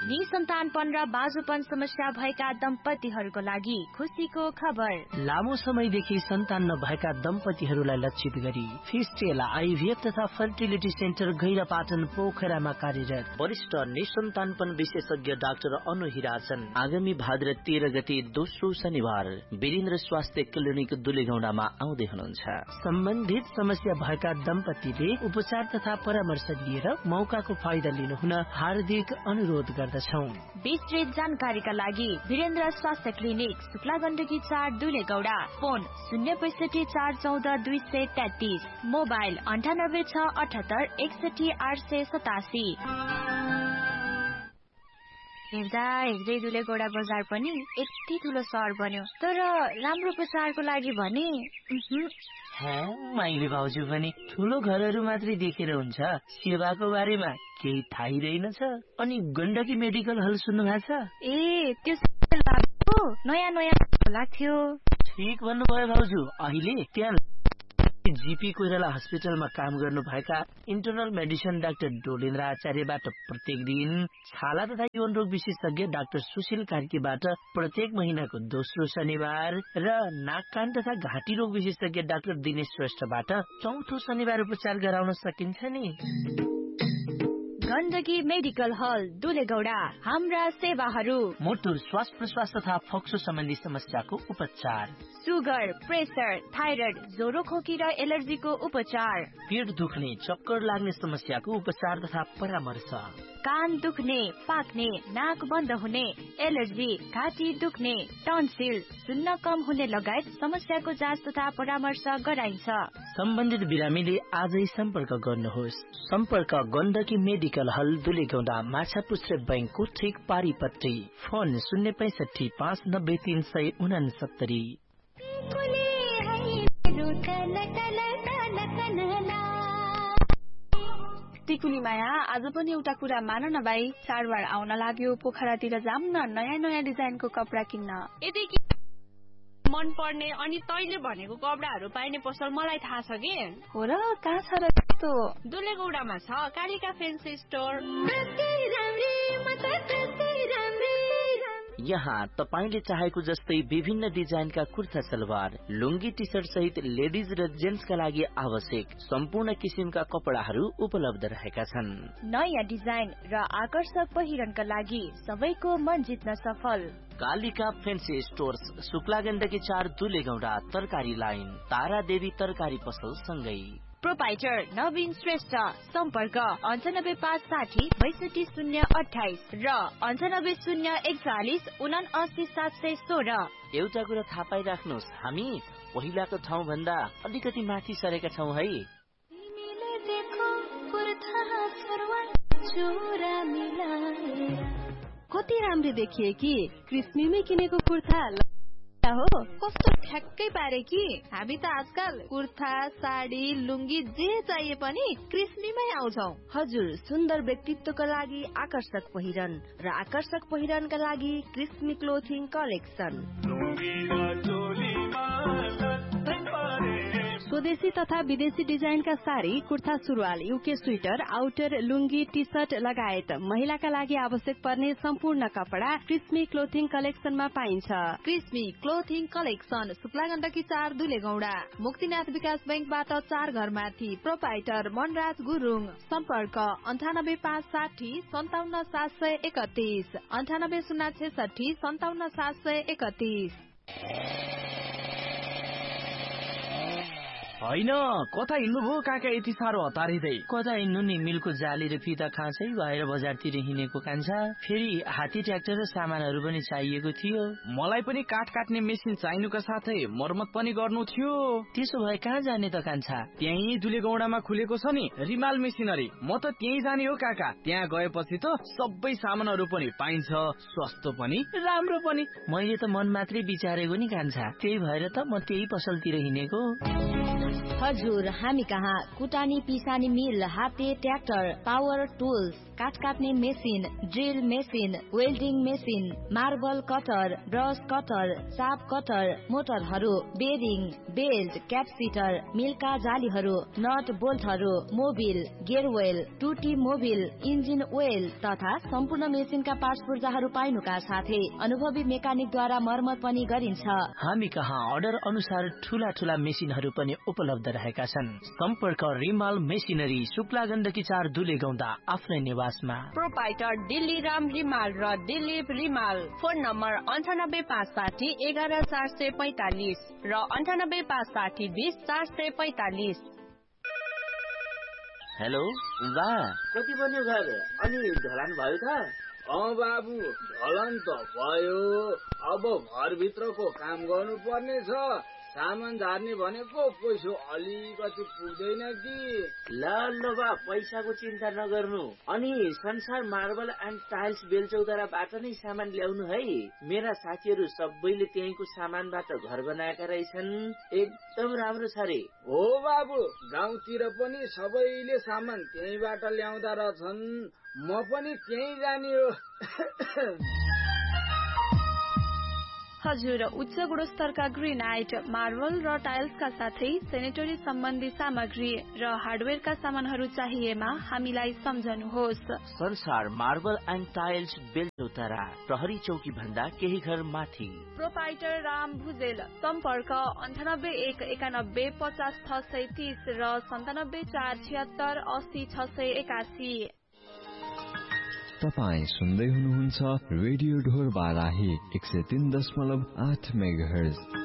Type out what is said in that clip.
निसन्तानपन र बाजुपन समस्या भएका दम्पतिहरूको लागि खुसीको खबर। लामो समयदेखि सन्तान नभएका दम्पतिहरूलाई लक्षित गरी फिस्टेला आइभीएफ तथा फर्टिलिटी सेन्टर गैरापाटन पोखरामा कार्यरत वरिष्ठ निसन्तानपन विशेषज्ञ डाक्टर अनु हिराजन आगामी भाद्र 13 गते दोस्रो शनिबार वीरेन्द्र स्वास्थ्य क्लिनिक दुलेगौडामा आउँदै हुनुहुन्छ। सम्बन्धित समस्या भएका दम्पतिले उपचार तथा परामर्श लिएर मौकाको फाइदा लिनुहुन हार्दिक अनुरोध गर्दछौं। विस्तृत जानकारीका लागि वीरेन्द्र स्वास्थ्य clinic Shukla Gandaki 4 दुलेगौडा, phone 065414233, mobile 9868818887। हेर्दा हेर्दै दुलेगौडा बजार पनि यति ठुलो सहर बन्यो, तर राम्रो प्रचारको लागि भने माइली भाउजू पनि ठुलो घरहरू मात्रै देखेर हुन्छ, सेवाको बारेमा केही थाहै रहेनछ। अनि गण्डकी मेडिकल हल सुन्नु भएको छ? ए त्यो नयाँ लाग्थ्यो। ठिक भन्नुभयो भाउजू। अहिले त्यहाँ जीपी कोइराला हस्पिटलमा काम गर्नु भएका इन्टरनल मेडिसिन डाक्टर डोलेन्द्र आचार्यबाट प्रत्येक दिन, छाला तथा यौन रोग विशेषज्ञ डाक्टर सुशील कार्कीबाट प्रत्येक महिनाको दोस्रो शनिबार र नाक कान तथा घाँटी रोग विशेषज्ञ डाक्टर दिनेश श्रेष्ठबाट चौथो शनिबार उपचार गराउन सकिन्छ नि। गण्डकी मेडिकल हल दुलेगौडा। हाम्रा सेवाहरू: मुटु, श्वास प्रश्वास तथा फोक्सो सम्बन्धी समस्याको उपचार, सुगर, प्रेसर, थाइरोइड, ज्वरो खोकी र एलर्जीको उपचार, पेट दुख्ने, चक्कर लाग्ने समस्याको उपचार तथा परामर्श, कान दुख्ने, पाक्ने, नाक बन्द हुने, एलर्जी, घाँटी दुख्ने, टन्सिल, सुन्न कम हुने लगायत समस्याको जाँच तथा परामर्श गराइन्छ। सम्बन्धित बिरामीले आजै सम्पर्क गर्नुहोस्। सम्पर्क गण्डकी मेडिकल हल दुलेगौडा, माछापुच्छ्रे बैंकको ठिक पारिपट्टि, फोन 065590369। टिकुली माया, आज पनि एउटा कुरा मान न भाइ, चाडबाड आउन लाग्यो, पोखरातिर जाम न नयाँ डिजाइनको कपडा किन्न। यदि मन पर्ने अनि तैले भनेको कपडाहरू पाइने पसल मलाई थाहा छ के। हो र, कहाँ छ र त्यस्तो? दुलेगौडामा छ कालिका फैन्सी स्टोर। यहाँ तपाईले चाहेको जस्तै विभिन्न डिजाइनका कुर्ता सलवार, लुङ्गी, टी शर्ट सहित लेडिज र जेन्ट्सका लागि आवश्यक सम्पूर्ण किसिमका कपडाहरू उपलब्ध रहेका छन्। नयाँ डिजाइन र आकर्षक पहिरनका लागि सबैको मन जित्न सफल कालिका फैन्सी स्टोर्स, शुक्ला गण्डकी 4 दुलेगौडा, तरकारी लाइन, तारा देवी तरकारी पसल सँगै। प्रोपाइटर नवीन श्रेष्ठ। सम्पर्क 9856062028 र 9801417716। एउटा कुरा थाहा पाइराख्नुहोस्, हामी पहिलाको ठाउँ भन्दा अलिकति माथि सरेका छौं है। कति राम्रो देखिए कि क्रिस्मीमै किनेको कुर्ता हो, कस्तो ठ्याक्कै पारे कि। हामी त आजकल कुर्ता, साडी, लुङ्गी जे चाहिए पनि क्रिस्मीमै आउँछौ। हजुर, सुन्दर व्यक्तित्वका लागि आकर्षक पहिरन र आकर्षक पहिरनका लागि क्रिस्मी क्लोथिङ कलेक्सन। स्वदेशी तथा विदेशी डिजाइनका साडी, कुर्ता सुरुवाल, युके स्वेटर, आउटर, लुङ्गी, टी शर्ट लगायत महिलाका लागि आवश्यक पर्ने सम्पूर्ण कपडा क्रिस्मी क्लोथिङ कलेक्सनमा पाइन्छ। क्रिस्मी क्लोथिङ कलेक्सन, शुक्ला गण्डकी 4 दुलेगौडा, मुक्तिनाथ विकास बैंकबाट 4 घर माथि। प्रोपाइटर मनराज गुरुङ। सम्पर्क 9856057731, 9806657731। होइन, कता हिँड्नु भयो काका यति साह्रो हतारिँदै? कता हिँड्नु नि, मिलको जाली र फिता खाँचै भएर बजारतिर हिँडेको कान्छा। फेरि हात्ती ट्र्याक्टर र सामानहरू पनि चाहिएको थियो। मलाई पनि काठ काट्ने मेसिन चाहिनुका साथै मर्मत पनि गर्नु थियो। त्यसो भए कहाँ जाने त कान्छा? त्यही दुलेगौडामा खुलेको छ नि रिमाल मेसिनरी, म त त्यही जाने हो काका। त्यहाँ गएपछि त सबै सामानहरू पनि पाइन्छ, सस्तो पनि राम्रो पनि। मैले त मन मात्रै विचारेको नि कान्छा, त्यही भएर त म त्यही पसलतिर हिँडेको। हजुर, हामी कहाँ कुटानी, पिसानी मिल, हाते ट्र्याक्टर, पावर टुल्स, काट काट्ने machine, drill machine, welding machine, marble cutter, brush cutter, shop cutter, मोटरहरू, bearing, belt, क्यापसिटर, Milcah जालीहरू, not बोल्टहरू, Mobil, गेयरवेल, टुटी मोबिल, इन्जिन ओइल तथा सम्पूर्ण मेसिनका पार्ट्स पूर्जाहरू पाइनुका साथै अनुभवी मेकानिकद्वारा मर्मत पनि गरिन्छ। हामी कहाँ अर्डर अनुसार ठूला ठूला मेसिनहरू पनि उपलब्ध रहेका छन्। सम्पर्क रिमाल मेसिनरी, शुक्ला गण्डकी 4 दुले गौंडा, आफ्नै निवासमा। प्रोपाइटर दिल्ली राम रिमाल र दिलीप रिमाल। फोन नम्बर 9856 11445 र 9856 20 445। हेलो बा, कति बन्यो घर अनि ढलान भयो त? बाबु, ढलान त भयो, अब घरभित्रको काम गर्नु पर्ने छ। सामान झार्ने भनेको पैसा अलिकति पुग्दैन कि। ल बा, पैसाको चिन्ता नगर्नु। अनि संसार मार्बल एन्ड टाइल्स बेलचौताराबाट नै सामान ल्याउनु है। मेरा साथीहरू सबैले त्यहीँको सामानबाट घर बनाएका रहेछन्। एकदम राम्रो छ रे। हो बाबु, गाउँतिर पनि सबैले सामान त्यहीँबाट ल्याउँदा रहेछन्। म पनि त्यहीँ जाने हो। हजुर, उच्च गुणस्तरका ग्रेनाइट, मार्बल र टाइल्सका साथै सेनेटरी सम्बन्धी सामग्री र हार्डवेयरका सामानहरू चाहिएमा हामीलाई सम्झनुहोस्। संसार मार्बल एन्ड टाइल्स बेलचौतारा, प्रहरी चौकी भन्दा केही घर माथि। प्रोपाइटर राम भुजेल। सम्पर्क 98 91 50 630 र 97 476 80 681। तपाईं सुन्दै हुनुहुन्छ रेडियो ढोर बाराही 103.8 मेगाहर्ज।